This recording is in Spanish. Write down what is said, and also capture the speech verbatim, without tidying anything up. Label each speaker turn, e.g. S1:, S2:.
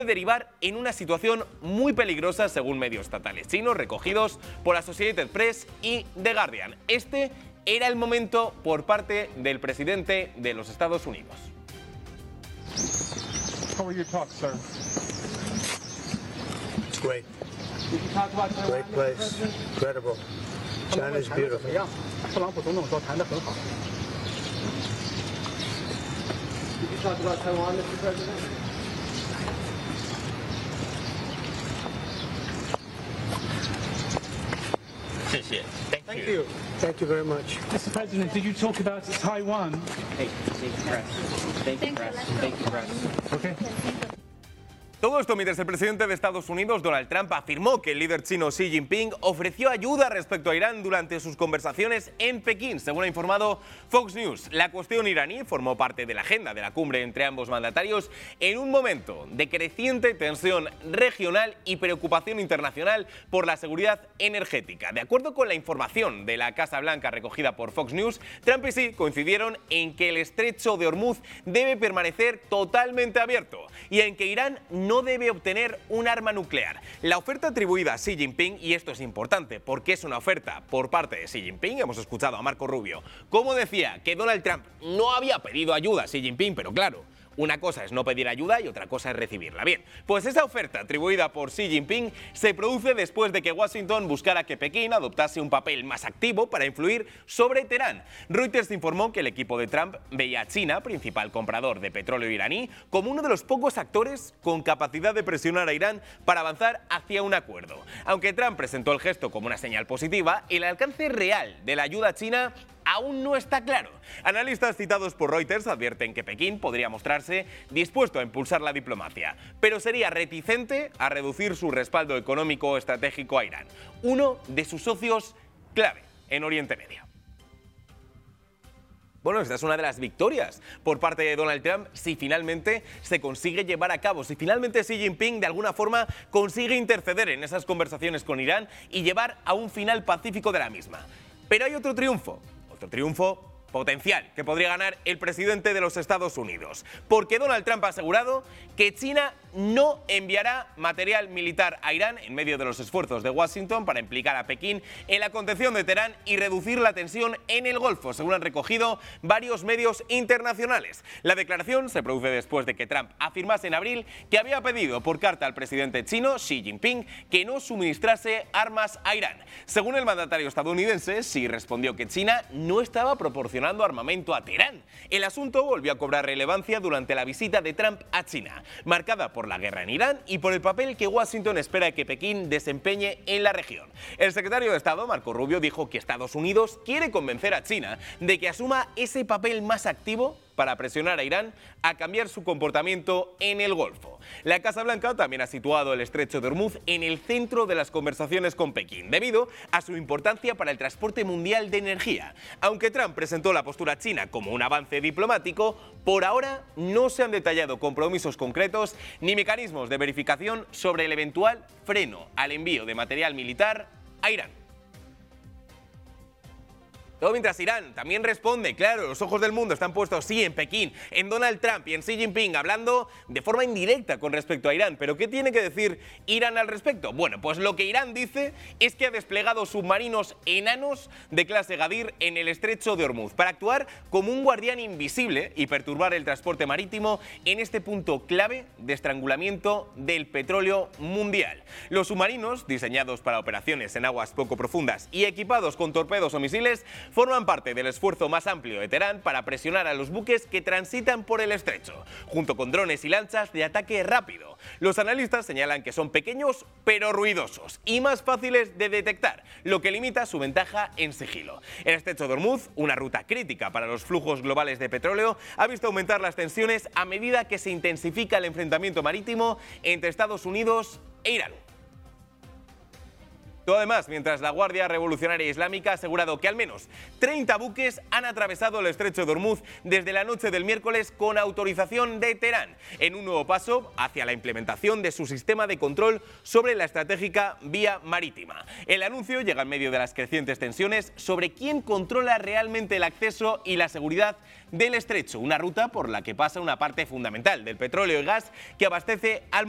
S1: derivar en una situación muy peligrosa según medios estatales chinos recogidos por Associated Press y The Guardian. Este era el momento por parte del presidente de los Estados Unidos.
S2: How were your talks, sir?
S3: It's great.
S2: Did you talk about Taiwan
S3: Great
S2: with the
S3: place.
S2: president?
S3: Incredible. China is
S2: 他们问谈得怎么
S3: beautiful.
S2: 样？特朗普总统说谈得很好。Did you talk about Taiwan, Mister President?
S3: Thank you. Thank you very much.
S2: Mister President, did you talk about Taiwan?
S4: Thank you, press. Thank you, press. Thank you, press.
S2: Okay.
S1: Todo esto mientras el presidente de Estados Unidos, Donald Trump, afirmó que el líder chino Xi Jinping ofreció ayuda respecto a Irán durante sus conversaciones en Pekín, según ha informado Fox News. La cuestión iraní formó parte de la agenda de la cumbre entre ambos mandatarios en un momento de creciente tensión regional y preocupación internacional por la seguridad energética. De acuerdo con la información de la Casa Blanca recogida por Fox News, Trump y Xi coincidieron en que el estrecho de Hormuz debe permanecer totalmente abierto y en que Irán no no debe obtener un arma nuclear. La oferta atribuida a Xi Jinping, y esto es importante porque es una oferta por parte de Xi Jinping, hemos escuchado a Marco Rubio, como decía que Donald Trump no había pedido ayuda a Xi Jinping, pero claro, una cosa es no pedir ayuda y otra cosa es recibirla. Bien, pues esa oferta atribuida por Xi Jinping se produce después de que Washington buscara que Pekín adoptase un papel más activo para influir sobre Teherán. Reuters informó que el equipo de Trump veía a China, principal comprador de petróleo iraní, como uno de los pocos actores con capacidad de presionar a Irán para avanzar hacia un acuerdo. Aunque Trump presentó el gesto como una señal positiva, el alcance real de la ayuda a China aún no está claro. Analistas citados por Reuters advierten que Pekín podría mostrarse dispuesto a impulsar la diplomacia, pero sería reticente a reducir su respaldo económico estratégico a Irán, uno de sus socios clave en Oriente Medio. Bueno, esta es una de las victorias por parte de Donald Trump si finalmente se consigue llevar a cabo, si finalmente Xi Jinping de alguna forma consigue interceder en esas conversaciones con Irán y llevar a un final pacífico de la misma. Pero hay otro triunfo. Otro triunfo potencial que podría ganar el presidente de los Estados Unidos, porque Donald Trump ha asegurado que China no enviará material militar a Irán en medio de los esfuerzos de Washington para implicar a Pekín en la contención de Teherán y reducir la tensión en el Golfo, según han recogido varios medios internacionales. La declaración se produce después de que Trump afirmase en abril que había pedido por carta al presidente chino Xi Jinping que no suministrase armas a Irán. Según el mandatario estadounidense, Xi respondió que China no estaba proporcionando armamento a Teherán. El asunto volvió a cobrar relevancia durante la visita de Trump a China, marcada por la guerra en Irán y por el papel que Washington espera que Pekín desempeñe en la región. El secretario de Estado, Marco Rubio, dijo que Estados Unidos quiere convencer a China de que asuma ese papel más activo para presionar a Irán a cambiar su comportamiento en el Golfo. La Casa Blanca también ha situado el estrecho de Hormuz en el centro de las conversaciones con Pekín, debido a su importancia para el transporte mundial de energía. Aunque Trump presentó la postura china como un avance diplomático, por ahora no se han detallado compromisos concretos ni mecanismos de verificación sobre el eventual freno al envío de material militar a Irán. Todo mientras Irán también responde, claro, los ojos del mundo están puestos, sí, en Pekín, en Donald Trump y en Xi Jinping, hablando de forma indirecta con respecto a Irán. ¿Pero qué tiene que decir Irán al respecto? Bueno, pues lo que Irán dice es que ha desplegado submarinos enanos de clase Gadir en el estrecho de Hormuz para actuar como un guardián invisible y perturbar el transporte marítimo en este punto clave de estrangulamiento del petróleo mundial. Los submarinos, diseñados para operaciones en aguas poco profundas y equipados con torpedos o misiles, forman parte del esfuerzo más amplio de Teherán para presionar a los buques que transitan por el estrecho, junto con drones y lanchas de ataque rápido. Los analistas señalan que son pequeños pero ruidosos y más fáciles de detectar, lo que limita su ventaja en sigilo. El estrecho de Hormuz, una ruta crítica para los flujos globales de petróleo, ha visto aumentar las tensiones a medida que se intensifica el enfrentamiento marítimo entre Estados Unidos e Irán. Todo además, mientras la Guardia Revolucionaria Islámica ha asegurado que al menos treinta buques han atravesado el estrecho de Hormuz desde la noche del miércoles con autorización de Teherán, en un nuevo paso hacia la implementación de su sistema de control sobre la estratégica vía marítima. El anuncio llega en medio de las crecientes tensiones sobre quién controla realmente el acceso y la seguridad del estrecho, una ruta por la que pasa una parte fundamental del petróleo y gas que abastece al mundo.